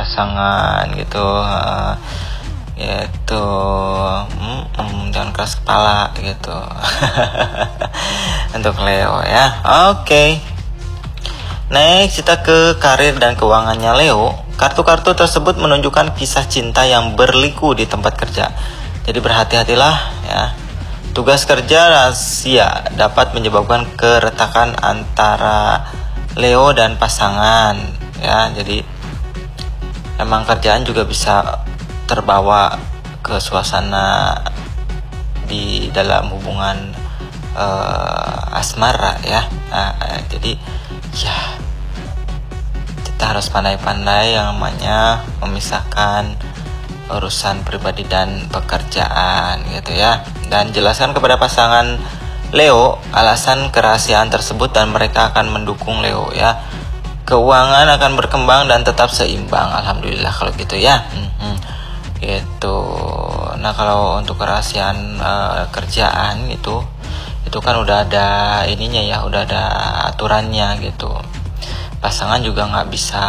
pasangan gitu. Gitu. Jangan keras kepala gitu. Untuk Leo ya. Oke. Next kita ke karir dan keuangannya Leo. Kartu-kartu tersebut menunjukkan kisah cinta yang berliku di tempat kerja. Jadi berhati-hatilah ya. Tugas kerja rahasia dapat menyebabkan keretakan antara Leo dan pasangan ya. Jadi emang kerjaan juga bisa terbawa ke suasana di dalam hubungan asmara ya. Jadi ya kita harus pandai-pandai yang namanya memisahkan urusan pribadi dan pekerjaan gitu ya. Dan jelaskan kepada pasangan Leo alasan kerahasiaan tersebut dan mereka akan mendukung Leo ya. Keuangan akan berkembang dan tetap seimbang. Alhamdulillah kalau gitu ya. Gitu. Nah kalau untuk kerahasiaan kerjaan itu kan udah ada ininya ya, udah ada aturannya gitu. Pasangan juga nggak bisa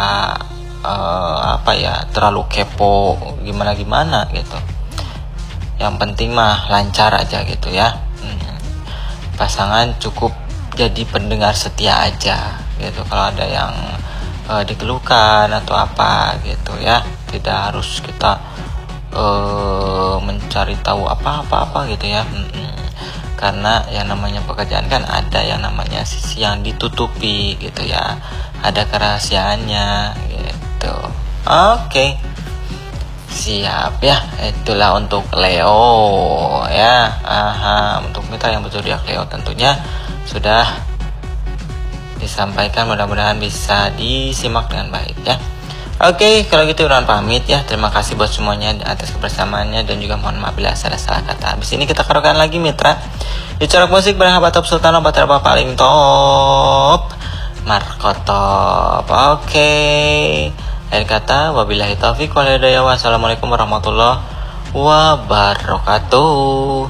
terlalu kepo gimana gitu. Yang penting mah lancar aja gitu ya. Pasangan cukup jadi pendengar setia aja gitu. Kalau ada yang dikeluhkan atau apa gitu ya, tidak harus kita mencari tahu apa gitu ya. Karena yang namanya pekerjaan kan ada yang namanya sisi yang ditutupi gitu ya, ada kerahasiaannya gitu. Oke. Siap ya, itulah untuk Leo ya. Untuk mitra yang berzodiak Leo tentunya sudah disampaikan, mudah-mudahan bisa disimak dengan baik ya. Oke, kalau gitu Irwan pamit ya. Terima kasih buat semuanya atas kebersamaannya dan juga mohon maaf bila ada salah kata. Habis ini kita karokan lagi mitra. Di corak musik berhabat top sultan obat terbaik paling top Marco Top. Oke. Akhir kata wabillahi taufiq wal hidayah. Wassalamualaikum warahmatullahi wabarakatuh.